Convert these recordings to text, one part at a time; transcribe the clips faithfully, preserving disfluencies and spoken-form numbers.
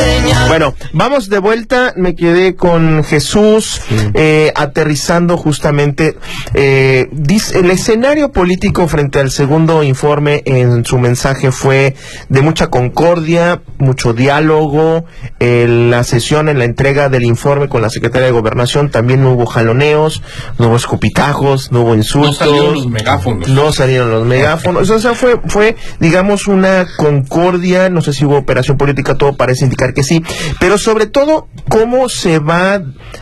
enseñar. Bueno, vamos de vuelta. Me quedé con Jesús, sí. eh, aterrizando justamente eh, dice, el escenario político frente al segundo informe en su mensaje fue de mucha concordia, mucho diálogo. En la sesión, en la entrega del informe con la Secretaría de Gobernación, también no hubo jaloneos, no hubo escupitajos, no hubo insultos. No salieron los megáfonos. No salieron los megáfonos. O sea, fue, fue, digamos, una concordia. No sé si hubo operación política, todo parece indicar que sí. Pero sobre todo, cómo se va,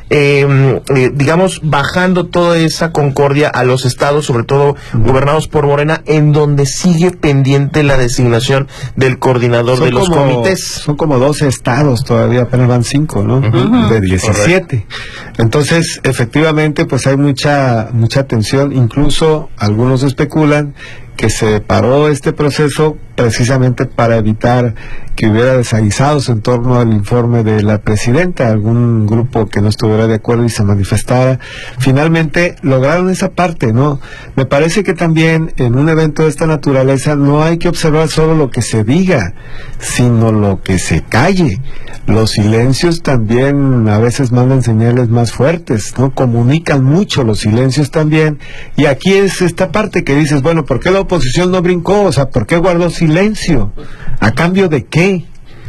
eh, eh, digamos, bajando toda esa concordia a los estados, sobre todo gobernados por Morena, en donde sigue pendiente la designación del coordinador son de los como, comités. Son como doce estados, todavía apenas van cinco, ¿no? Uh-huh. De diecisiete. Correcto. Entonces, efectivamente, pues hay mucha, mucha tensión. Incluso algunos especulan que se paró este proceso precisamente para evitar que hubiera desaguisados en torno al informe de la presidenta, algún grupo que no estuviera de acuerdo y se manifestara. Finalmente lograron esa parte, ¿no? Me parece que también en un evento de esta naturaleza no hay que observar solo lo que se diga, sino lo que se calle. Los silencios también a veces mandan señales más fuertes, ¿no? Comunican mucho los silencios también. Y aquí es esta parte que dices, bueno, ¿por qué la oposición no brincó? O sea, ¿por qué guardó silencio? ¿A cambio de qué?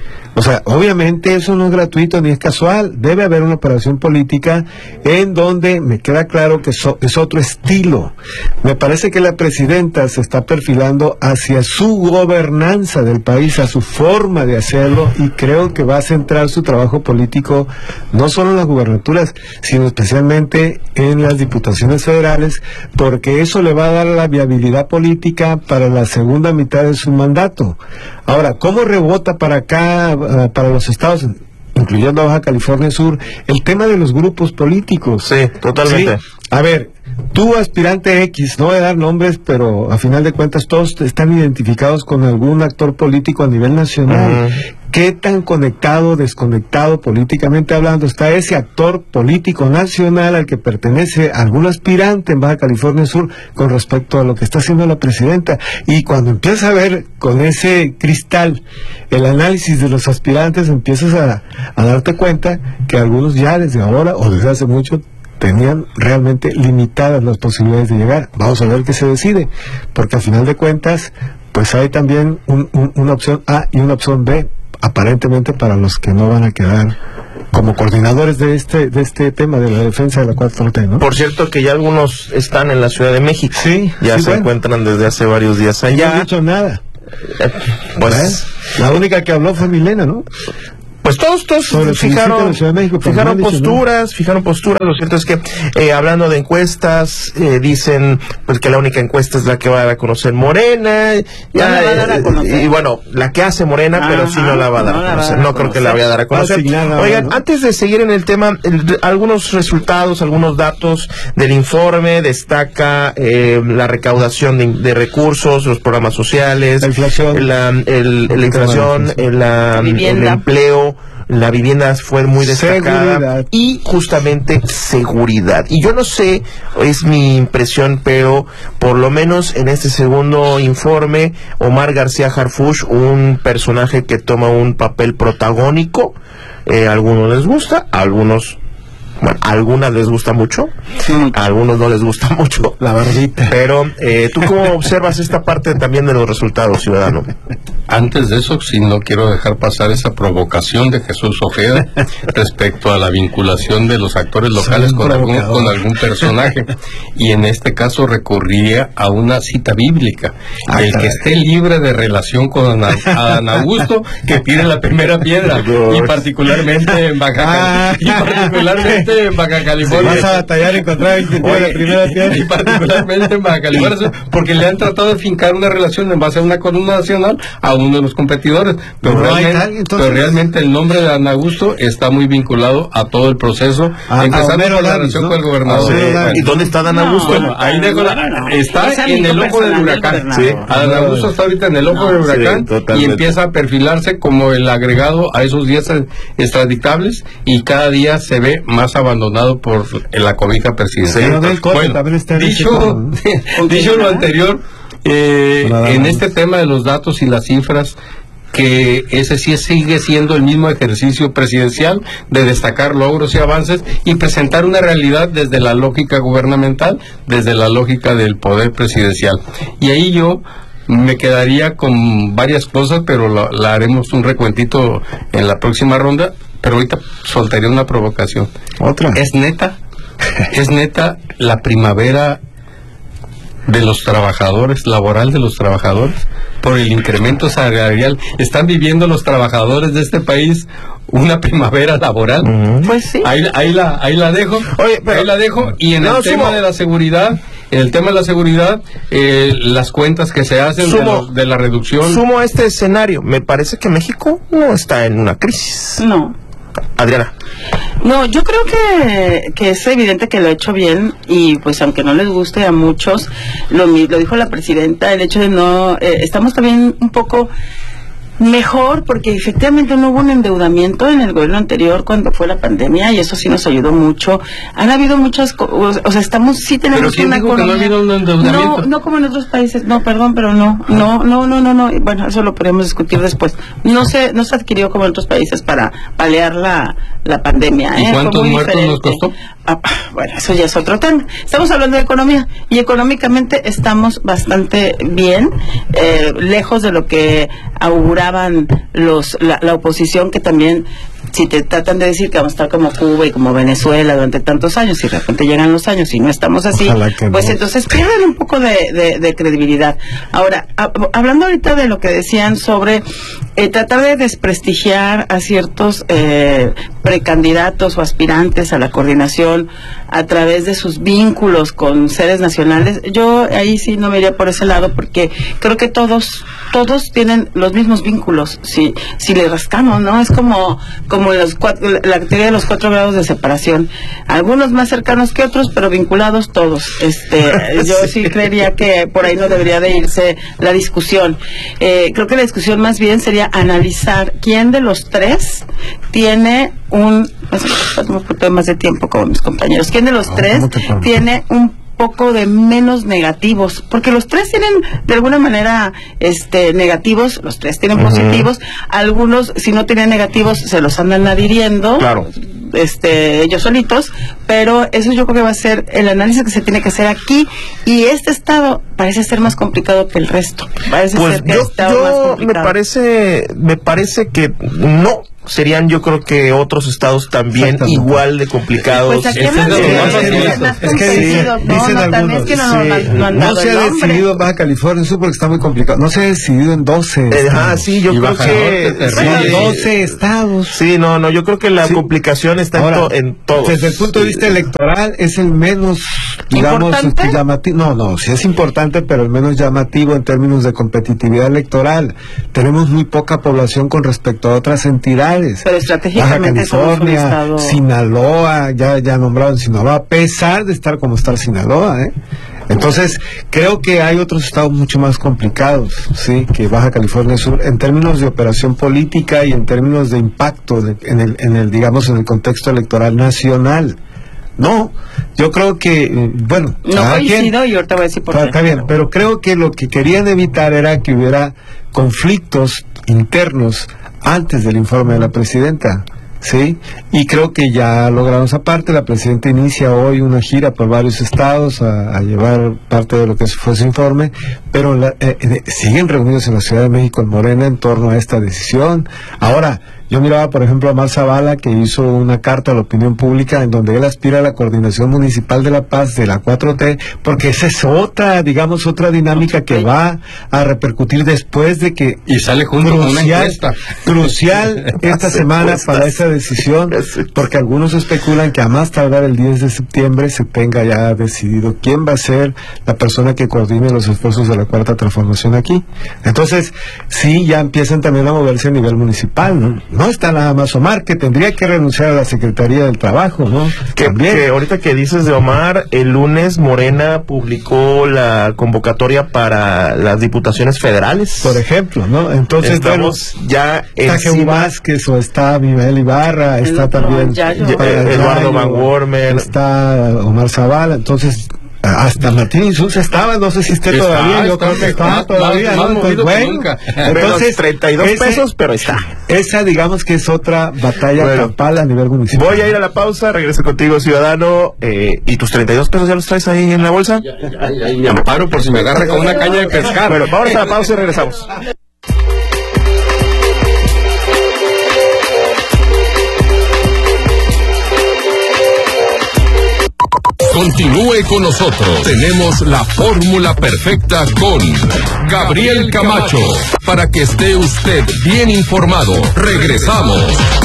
O sea, obviamente eso no es gratuito ni es casual. Debe haber una operación política en donde me queda claro que so, es otro estilo. Me parece que la presidenta se está perfilando hacia su gobernanza del país, a su forma de hacerlo, y creo que va a centrar su trabajo político no solo en las gubernaturas, sino especialmente en las diputaciones federales, porque eso le va a dar la viabilidad política para la segunda mitad de su mandato. Ahora, ¿cómo rebota para acá, uh, para los estados, incluyendo Baja California Sur, el tema de los grupos políticos? Sí, totalmente. ¿Sí? A ver, tú, aspirante X, no voy a dar nombres, pero a final de cuentas todos están identificados con algún actor político a nivel nacional. Uh-huh. ¿Qué tan conectado, desconectado políticamente hablando está ese actor político nacional al que pertenece algún aspirante en Baja California Sur con respecto a lo que está haciendo la presidenta? Y cuando empiezas a ver con ese cristal el análisis de los aspirantes, empiezas a, a darte cuenta que algunos ya desde ahora o desde hace mucho tenían realmente limitadas las posibilidades de llegar. Vamos a ver qué se decide, porque al final de cuentas pues hay también un, un, una opción A y una opción B, aparentemente para los que no van a quedar como coordinadores de este de este tema de la defensa de la cuarta T, ¿no? Por cierto que ya algunos están en la Ciudad de México. Sí, ya sí, se bueno. encuentran desde hace varios días allá. No han dicho nada. Eh, pues ¿Eh? La única que habló fue Milena, ¿no? Pues todos, todos Sobre fijaron, México, fijaron posturas, fijaron posturas. Lo cierto es que, eh, hablando de encuestas, eh, dicen pues que la única encuesta es la que va a dar a conocer Morena. Ya, ¿No la va a dar a conocer? Y, y bueno, la que hace Morena, ah, pero sí no la va a dar no a conocer. A no creo que la vaya a dar a conocer. Asignada, Oigan, ¿no? Antes de seguir en el tema, el, algunos resultados, algunos datos del informe. Destaca eh, la recaudación de, de recursos, los programas sociales, la inflación, la, el, la inflación, el, la, el empleo. La vivienda fue muy destacada. Seguridad. Y justamente seguridad. Y yo no sé, es mi impresión, pero por lo menos en este segundo informe, Omar García Harfuch, un personaje que toma un papel protagónico, eh, a algunos les gusta, a algunos... Bueno, a algunas les gusta mucho, a algunos no les gusta mucho. La barbita. Pero, eh, ¿tú cómo observas esta parte también de los resultados, ciudadano? Antes de eso, sí, no quiero dejar pasar esa provocación de Jesús Ojeda respecto a la vinculación de los actores locales con algún, con algún personaje. Y en este caso recurriría a una cita bíblica. Ah, el que esté libre de relación con Adán Augusto, que tire la primera piedra. Y particularmente en Baja ah, y particularmente en Baja California. Vas a batallar encontrar el que tire la primera piedra. Y particularmente en Baja California, porque le han tratado de fincar una relación en base a una columna nacional a uno de los competidores, pero, no realmente, pero realmente el nombre de Adán Augusto está muy vinculado a todo el proceso, a, empezando a por la relación, ¿no?, con el gobernador. Sí. ¿Y dónde está Adán Augusto? No, bueno, ahí dejo la, no, no, está en el ojo del huracán. Sí. Adán Augusto está ahorita en el ojo no, del huracán, sí, y empieza a perfilarse como el agregado a esos diez extradictables, y cada día se ve más abandonado por la cobija presidencial. Sí, bueno, dicho, dicho lo anterior, Eh, en este tema de los datos y las cifras, que ese sí sigue siendo el mismo ejercicio presidencial de destacar logros y avances y presentar una realidad desde la lógica gubernamental, desde la lógica del poder presidencial. Y ahí yo me quedaría con varias cosas, pero la, la haremos un recuentito en la próxima ronda, pero ahorita soltaría una provocación. ¿Otra? ¿Es neta? ¿Es neta la primavera de los trabajadores, laboral de los trabajadores, por el incremento salarial? ¿Están viviendo los trabajadores de este país una primavera laboral? Uh-huh. Pues sí. Ahí, ahí, la, ahí la dejo. Oye, pero, ahí la dejo. Y en no, el tema sumo. de la seguridad, en el tema de la seguridad, eh, las cuentas que se hacen sumo, de, lo, de la reducción. Sumo a este escenario. Me parece que México no está en una crisis. No. Adriana. No, yo creo que, que es evidente que lo ha hecho bien y pues aunque no les guste a muchos, lo, lo dijo la presidenta, el hecho de no, eh, estamos también un poco mejor porque efectivamente no hubo un endeudamiento en el gobierno anterior cuando fue la pandemia y eso sí nos ayudó mucho. Han habido muchas cosas, o sea, estamos, sí tenemos ¿Pero quién una dijo economía. Que no ha habido un endeudamiento? No, no como en otros países, no, perdón, pero no, no, no, no, no, no, bueno, eso lo podemos discutir después. No se, no se adquirió como en otros países para paliar la, la pandemia. ¿Y ¿eh? cuántos muertos diferente. nos costó? Ah, bueno, eso ya es otro tema. Estamos hablando de economía y económicamente estamos bastante bien, eh, lejos de lo que auguraban los la, la oposición, que también si te tratan de decir que vamos a estar como Cuba y como Venezuela durante tantos años y de repente llegan los años y no estamos así, pues no. Entonces pierden un poco de, de, de credibilidad. Ahora, a, hablando ahorita de lo que decían sobre eh, tratar de desprestigiar a ciertos eh, precandidatos o aspirantes a la coordinación a través de sus vínculos con sedes nacionales, yo ahí sí no me iría por ese lado porque creo que todos todos tienen los mismos vínculos, si si le rascamos, ¿no? Es como como los cuatro, la teoría de los cuatro grados de separación, algunos más cercanos que otros, pero vinculados todos. Este, yo sí creería que por ahí no debería de irse la discusión. Eh, creo que la discusión más bien sería analizar quién de los tres tiene un, un poco más de tiempo con mis compañeros, quién de los tres tiene un poco de menos negativos, porque los tres tienen de alguna manera este negativos, los tres tienen uh-huh. positivos, algunos si no tienen negativos se los andan adhiriendo, claro. este ellos solitos, pero eso yo creo que va a ser el análisis que se tiene que hacer aquí y este estado parece ser más complicado que el resto. Parece pues ser que yo, el estado yo más complicado. me parece me parece que no serían yo creo que otros estados también igual de complicados. Pues aquí hablan de es que dicen, dicen algunos que no, sí, no, no se ha decidido en Baja California, eso porque está muy complicado, no se ha decidido en doce eh, ah sí yo creo que sí, doce estados. Sí, no, no, yo creo que la sí. complicación está Ahora, en todos. Desde el punto de vista electoral es el menos, digamos, llamativo, no, no, sí es importante, pero el menos llamativo en términos de competitividad electoral. Tenemos muy poca población con respecto a otras entidades. Pero estratégicamente Baja California, estado... Sinaloa, ya, ya nombrado en Sinaloa, a pesar de estar como está Sinaloa, ¿eh? Entonces, creo que hay otros estados mucho más complicados, sí, que Baja California Sur, en términos de operación política y en términos de impacto de, en el, en el, digamos, en el contexto electoral nacional. No, yo creo que, bueno, no coincido y ahorita voy a decir por qué. Está bien, pero creo que lo que querían evitar era que hubiera conflictos internos antes del informe de la presidenta, ¿sí? Y creo que ya logramos aparte, la presidenta inicia hoy una gira por varios estados a, a llevar parte de lo que fue su informe, pero la, eh, eh, siguen reunidos en la Ciudad de México en Morena en torno a esta decisión. Ahora, yo miraba, por ejemplo, a Mar Zavala, que hizo una carta a la opinión pública en donde él aspira a la coordinación municipal de la paz de la cuatro T, porque esa es otra, digamos, otra dinámica que va a repercutir después de que... Y sale junto con una encuesta. Crucial esta semana para esa decisión, porque algunos especulan que a más tardar el diez de septiembre se tenga ya decidido quién va a ser la persona que coordine los esfuerzos de la cuarta transformación aquí. Entonces, sí, ya empiezan también a moverse a nivel municipal, ¿no? No está nada más Omar, que tendría que renunciar a la Secretaría del Trabajo, ¿no? Que, que ahorita que dices de Omar, el lunes Morena publicó la convocatoria para las diputaciones federales. Por ejemplo, ¿no? Entonces, estamos bueno, ya está Jesús Vázquez, o está Miguel Ibarra, está el también ya, Eduardo Van Wormen, está Omar Zavala, entonces hasta Martín Insulza estaba, no sé si esté está, todavía, yo está, creo que está, está todavía, más, ¿no? Pues bueno, entonces treinta y dos ese, pesos, pero está. Esa digamos que es otra batalla bueno, campal a nivel municipal. Voy a ir a la pausa, regreso contigo, ciudadano, eh, ¿y tus treinta y dos pesos ya los traes ahí en la bolsa? Ya, ya, ya, ya, me amparo por si me agarra con una caña de pescar. Bueno, vamos a la pausa y regresamos. Continúe con nosotros. Tenemos la fórmula perfecta con Gabriel Camacho para que esté usted bien informado. Regresamos.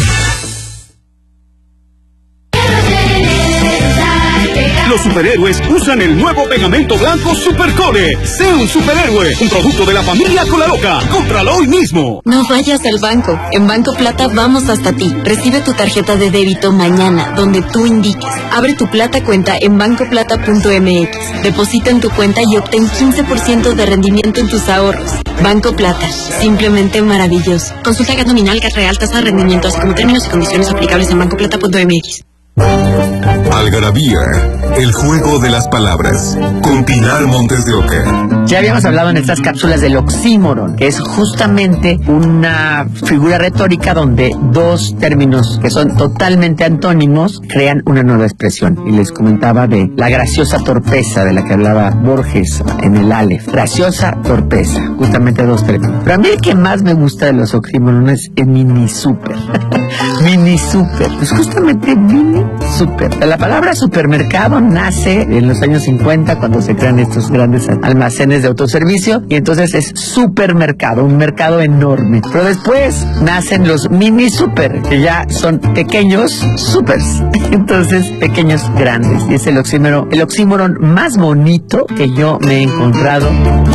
Los superhéroes usan el nuevo pegamento blanco Supercore. Sé un superhéroe, un producto de la familia Colaloca. Cómpralo hoy mismo. No vayas al banco. En Banco Plata vamos hasta ti. Recibe tu tarjeta de débito mañana, donde tú indiques. Abre tu Plata cuenta en banco plata punto m x. Deposita en tu cuenta y obtén quince por ciento de rendimiento en tus ahorros. Banco Plata, simplemente maravilloso. Consulta gas nominal, gas real, tasa de rendimiento, así como términos y condiciones aplicables en banco plata punto m x. Algarabía, el juego de las palabras, con Pilar Montes de Oca. Ya habíamos hablado en estas cápsulas del oxímoron, que es justamente una figura retórica donde dos términos que son totalmente antónimos crean una nueva expresión. Y les comentaba de la graciosa torpeza de la que hablaba Borges en el Aleph. Graciosa torpeza, justamente dos términos. Pero a mí el que más me gusta de los oxímorones es el mini super. Mini super, pues justamente mini super. La palabra supermercado nace en los años cincuenta cuando se crean estos grandes almacenes de autoservicio y entonces es supermercado, un mercado enorme. Pero después nacen los mini super, que ya son pequeños supers, entonces pequeños grandes. Y es el oxímoron, el oxímoron más bonito que yo me he encontrado.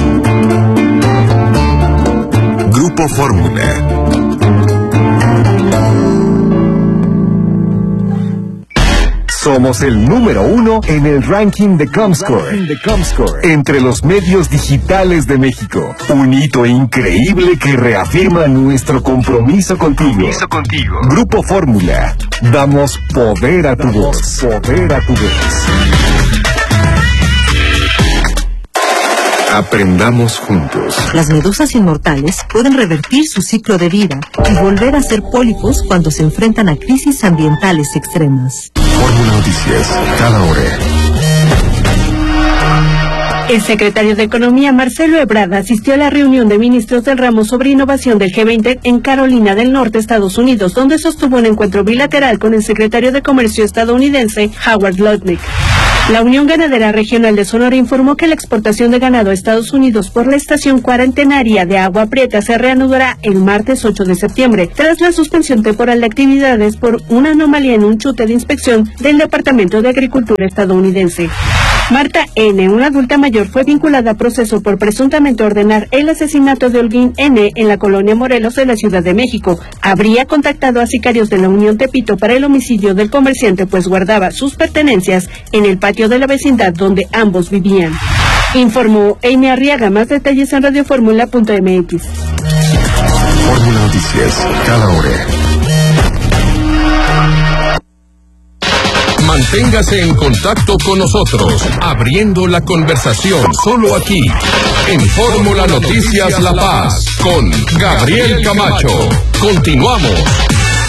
Grupo Fórmula. Somos el número uno en el ranking de Comscore, entre los medios digitales de México. Un hito increíble que reafirma nuestro compromiso contigo. Compromiso contigo. Grupo Fórmula. Damos poder a tu voz. Poder a tu voz. Aprendamos juntos. Las medusas inmortales pueden revertir su ciclo de vida y volver a ser pólipos cuando se enfrentan a crisis ambientales extremas. Fórmula Noticias, cada hora. El secretario de Economía, Marcelo Ebrard, asistió a la reunión de ministros del ramo sobre innovación del G veinte en Carolina del Norte, Estados Unidos, donde sostuvo un encuentro bilateral con el secretario de Comercio estadounidense, Howard Lutnick. La Unión Ganadera Regional de Sonora informó que la exportación de ganado a Estados Unidos por la estación cuarentenaria de Agua Prieta se reanudará el martes ocho de septiembre, tras la suspensión temporal de actividades por una anomalía en un chute de inspección del Departamento de Agricultura estadounidense. Marta N., una adulta mayor, fue vinculada a proceso por presuntamente ordenar el asesinato de Holguín N. en la colonia Morelos de la Ciudad de México. Habría contactado a sicarios de la Unión Tepito para el homicidio del comerciante, pues guardaba sus pertenencias en el patio de la vecindad donde ambos vivían. Informó Amy Arriaga. Más detalles en radio fórmula punto m x. Fórmula Noticias, cada hora. Manténgase en contacto con nosotros, abriendo la conversación solo aquí, en Fórmula Noticias La Paz, con Gabriel Camacho. Continuamos.